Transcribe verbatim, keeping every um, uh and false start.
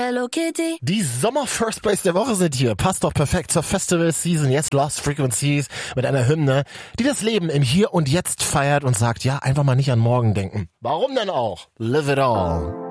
Hello Kitty. Die Sommer First Place der Woche sind hier. Passt doch perfekt zur Festival Season. Jetzt Lost Frequencies mit einer Hymne, die das Leben im Hier und Jetzt feiert und sagt, ja, einfach mal nicht an morgen denken. Warum denn auch? Live it all.